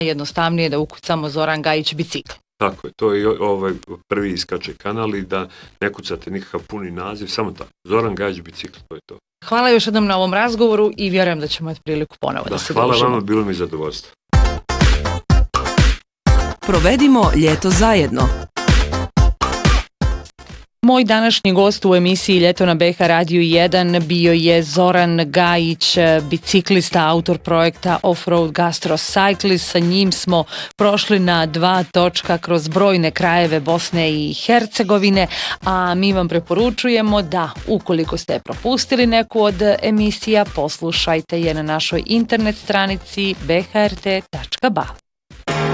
jednostavnije da ukucamo Zoran Gajić bicikl. Tako je, to je prvi iskače kanal i da ne kucate nikakav puni naziv, samo tako. Zoran Gajić bicikl, to je to. Hvala još jednom na ovom razgovoru i vjerujem da ćemo imati priliku ponovo da se družimo. Hvala vama, bilo mi zadovoljstvo. Provedimo ljeto zajedno. Moj današnji gost u emisiji Ljeto na BH Radiju 1 bio je Zoran Gajić, biciklista, autor projekta Offroad Gastro Cyclist. Sa njim smo prošli na 2 točka kroz brojne krajeve Bosne i Hercegovine, a mi vam preporučujemo da ukoliko ste propustili neku od emisija, poslušajte je na našoj internet stranici bhrt.ba.